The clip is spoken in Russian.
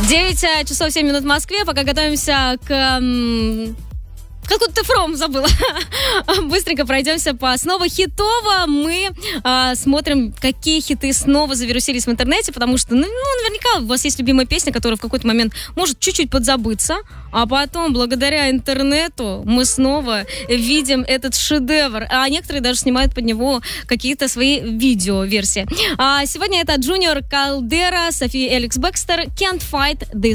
9 часов 7 минут в Москве. Пока готовимся к... Какой-то фром забыла. Быстренько пройдемся по снова хитово. Мы смотрим, какие хиты снова завирусились в интернете, потому что, наверняка у вас есть любимая песня, которая в какой-то момент может чуть-чуть подзабыться, а потом, благодаря интернету, мы снова видим этот шедевр. А некоторые даже снимают под него какие-то свои видео-версии. Сегодня это Junior Caldera, София Эликс Бекстер, Can't Fight This.